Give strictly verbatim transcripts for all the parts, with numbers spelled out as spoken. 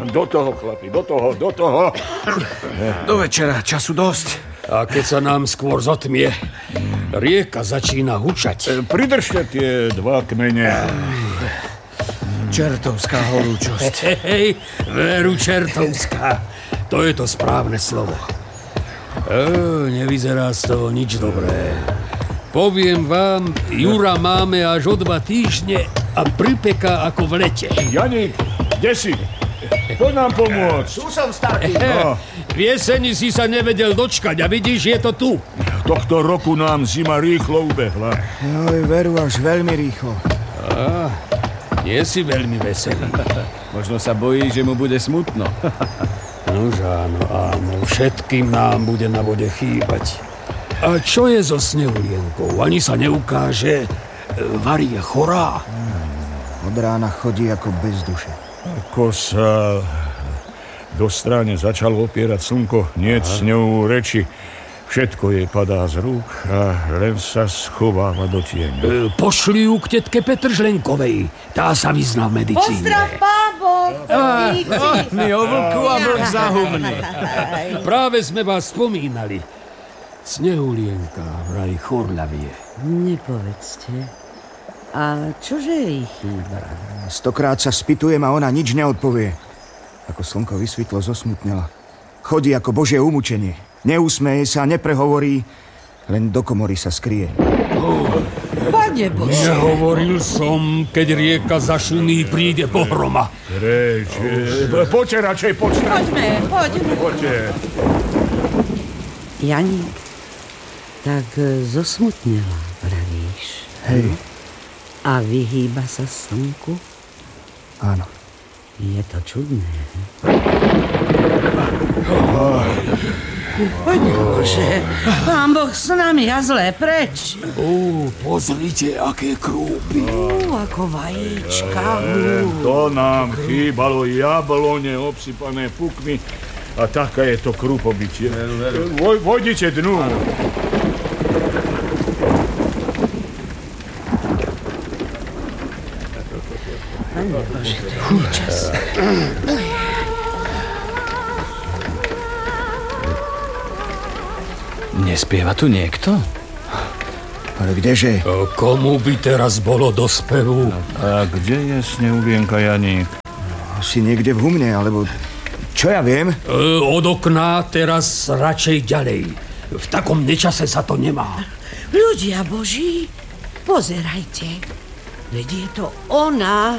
Do toho, chlapi, do toho, do toho. Do večera, času dosť. A keď sa nám skôr zotmie, rieka začína hučať. Pridržte tie dva kmene. Čertovská horúčosť. Hej, veru čertovská. To je to správne slovo. E, nevyzerá z toho nič dobré. Poviem vám, Jura máme až o dva týždne a pripeká ako v lete. Janík, kde si? Poď nám pomôcť. Tu som, starý. No. V jeseni si sa nevedel dočkať a vidíš, je to tu. Tohto roku nám zima rýchlo ubehla. Oj, veru, až veľmi rýchlo. Á, nie si veľmi veselý. Možno sa bojí, že mu bude smutno. Nož áno, áno, všetkým nám bude na vode chýbať. A čo je so Snehulienkou? Ani sa neukáže. Vari je chorá. Od rána chodí ako bez duše. Ako sa do stráne začalo opierať slnko, niet s ňou reči. Všetko jej padá z rúk a len sa schováva do tieňa. E, pošli ju k tetke Petržlenkovej. Tá sa vyzná v medicíne. Pozdrav, bábo! My o vlku a vlk zahubný. Práve sme vás spomínali. Snehulienka vraj chorľavie. Nepovedzte. A čože jej chýba? Stokrát sa spýtujem a ona nič neodpovie. Ako slnko vysvitlo, zosmutnela. Chodí ako božie umúčenie. Neusmeje sa, neprehovorí, len do komory sa skrie. Oh, Pane Bože! nehovoril som, keď rieka zašumí, príde pohroma. Preč, oh. Poďte radšej, poďte. Poďme, poďme. Poďte. Janík, tak zosmutnela, pravíš. Hej. A vyhýba sa slnku? Áno. Je to čudné. Pane Bože, Pán Boh s nami a zlé preč. Ó, pozrite, aké krúpy. Ú, ako vajíčka. To nám chýbalo, jablone obsypané pukmi a taká je to krúpobytie. Voj, vojdite dnu. Pane Bože, to je čas. Nespieva tu niekto? Ale kdeže? Komu by teraz bolo do spevu? A kde je Snehulienka, Janík? Asi niekde v humne, alebo... Čo ja viem? E, od okna teraz radšej ďalej. V takom nečase sa to nemá. Ľudia Boží, pozerajte. Veď je to ona.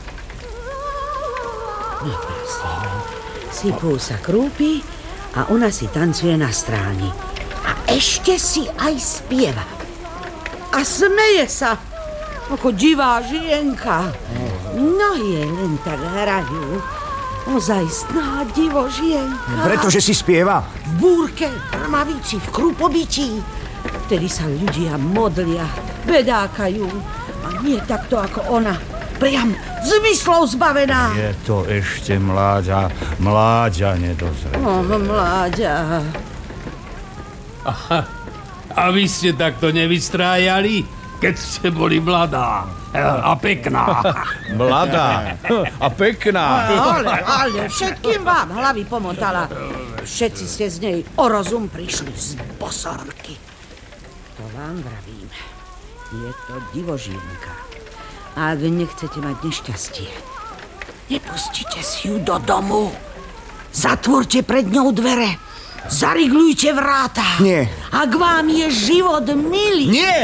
No prosím. Sypú sa krúpy a ona si tancuje na stráni. A ešte si aj spieva. A smeje sa, ako divá žienka. Nohy jej len tak hrajú. Ozajstná divo žienka. Pretože si spieva. V búrke, rmavici, v krupobití. Vtedy sa ľudia modlia, bedákajú. A nie takto ako ona. Priam zmyslov zbavená. Je to ešte mláďa, mláďa nedozrela. Oh, mláďa. Aha, a vy ste takto nevystrájali, keď ste boli mladá a pekná. Mladá a pekná. Ale, ale, všetkým vám hlavy pomotala. Všetci ste z nej o rozum prišli z bosorky. To vám vravím. Je to divožienka. A ak nechcete mať nešťastie, nepustite si ju do domu. Zatvorte pred ňou dvere. Zariglujte vráta. Nie. Ak vám je život milý. Nie!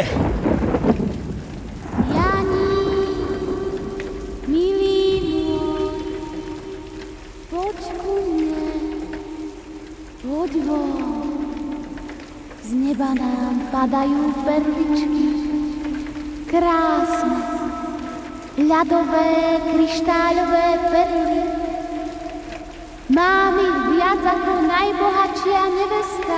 Janík, milý môj, poď ku mne, poď von. Z neba nám padajú perličky, krásne, ľadové, kryštáľové perly. Mám ich viac ako najbohatšia nevesta.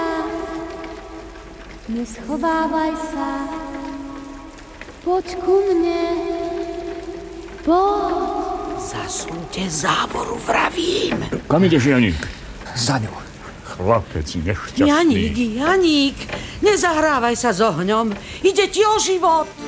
Neschovávaj sa. Poď ku mne. Poď. Zasúďte závoru, vravím. Kam ideš, Janík? Za ňou. Chlapec nešťastný. Janík, Janík, nezahrávaj sa s ohňom. Ide ti o život.